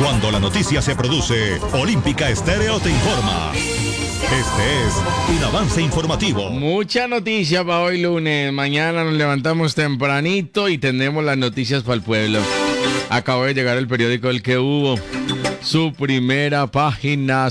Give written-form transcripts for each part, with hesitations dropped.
Cuando la noticia se produce, Olímpica Estéreo te informa. Este es un avance informativo. Mucha noticia para hoy lunes. Mañana nos levantamos tempranito y tenemos las noticias para el pueblo. Acabó de llegar el periódico El Que Hubo. Su primera página.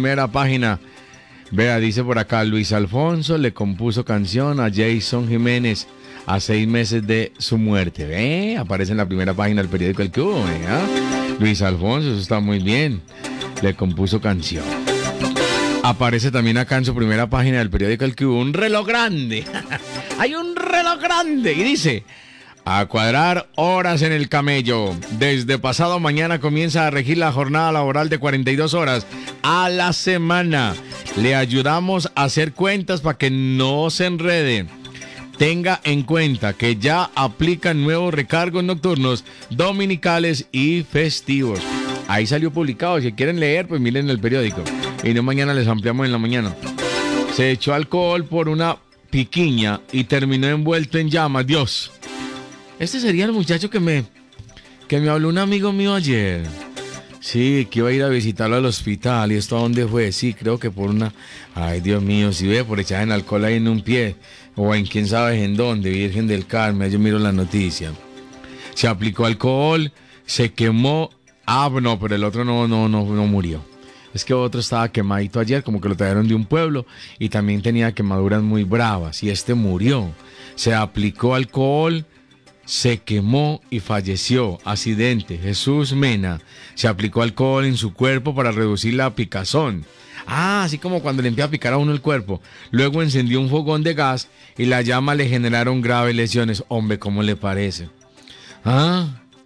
Vea, dice por acá, Luis Alfonso le compuso canción a Jason Jiménez a 6 meses de su muerte. Ve, aparece en la primera página del periódico El Que Hubo. Luis Alfonso, eso está muy bien. Le compuso canción. Aparece también acá en su primera página del periódico El Que Hubo un reloj grande. Hay un reloj grande y dice: a cuadrar horas en el camello. Desde pasado mañana comienza a regir la jornada laboral de 42 horas a la semana. Le ayudamos a hacer cuentas para que no se enrede. Tenga en cuenta que ya aplican nuevos recargos nocturnos, dominicales y festivos. Ahí salió publicado. Si quieren leer, pues miren el periódico. Y no, mañana les ampliamos en la mañana. Se echó alcohol por una piquiña y terminó envuelto en llamas. Dios. Este sería el muchacho que me habló un amigo mío ayer. Sí, que iba a ir a visitarlo al hospital. ¿Y esto a dónde fue? Sí, creo que por una... Ay, Dios mío, si ve, por echar en alcohol ahí en un pie. O en quién sabe en dónde, Virgen del Carmen. Yo miro la noticia. Se aplicó alcohol, se quemó. Ah, no, pero el otro no murió. Es que otro estaba quemadito ayer, como que lo trajeron de un pueblo. Y también tenía quemaduras muy bravas. Y este murió. Se aplicó alcohol, se quemó y falleció. Accidente. Jesús Mena. Se aplicó alcohol en su cuerpo para reducir la picazón. Ah, así como cuando le empieza a picar a uno el cuerpo. Luego encendió un fogón de gas y las llamas le generaron graves lesiones. Hombre, ¿cómo le parece? Ah,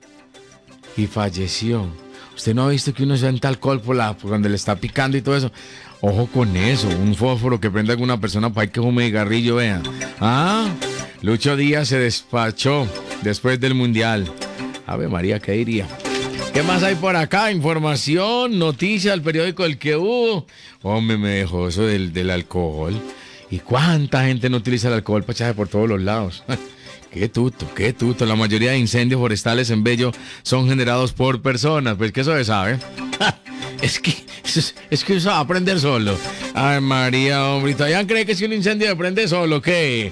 y falleció. ¿Usted no ha visto que uno siente alcohol por cuando le está picando y todo eso? Ojo con eso. Un fósforo que prende a alguna persona para que fume cigarrillo, vea. Ah, Lucho Díaz se despachó después del Mundial. Ave María, ¿qué diría? ¿Qué más hay por acá? Información, noticias, el periódico El Que Hubo. Hombre, me dejó eso del alcohol. ¿Y cuánta gente no utiliza el alcohol para echarse por todos los lados? Qué tuto. La mayoría de incendios forestales en Bello son generados por personas. Pues que eso se sabe. Es que eso va a prender solo. Ay, María, hombre. ¿Todavía cree que si un incendio se prende solo? ¿Qué?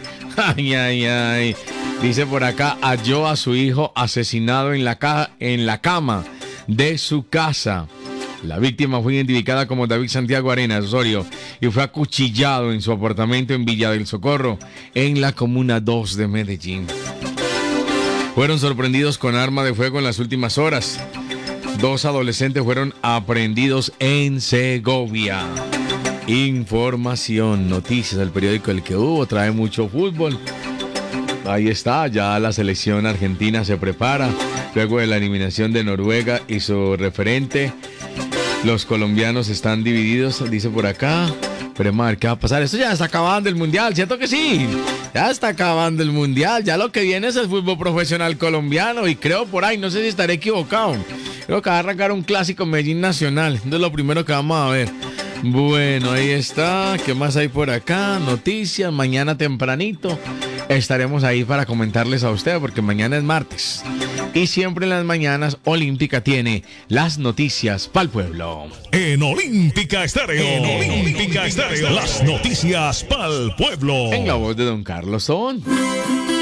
Ay. Dice por acá, halló a su hijo asesinado en la cama de su casa. La víctima fue identificada como David Santiago Arenas Osorio y fue acuchillado en su apartamento en Villa del Socorro, en la Comuna 2 de Medellín. Fueron sorprendidos con arma de fuego en las últimas horas. 2 adolescentes fueron aprehendidos en Segovia. Información, noticias, el periódico El Que Hubo trae mucho fútbol. Ahí está, ya la selección argentina se prepara luego de la eliminación de Noruega y su referente. Los colombianos están divididos, dice por acá. Pero madre, ¿qué va a pasar? Esto ya está acabando el mundial, ¿cierto que sí? Ya está acabando el mundial, ya lo que viene es el fútbol profesional colombiano. Y creo por ahí, no sé si estaré equivocado, creo que va a arrancar un clásico Medellín Nacional. Esto es lo primero que vamos a ver. Bueno, ahí está. ¿Qué más hay por acá? Noticias, mañana tempranito estaremos ahí para comentarles a usted, porque mañana es martes. Y siempre en las mañanas, Olímpica tiene las noticias para el pueblo. En Olímpica Estéreo. Las noticias para el pueblo. En la voz de don Carlos Son.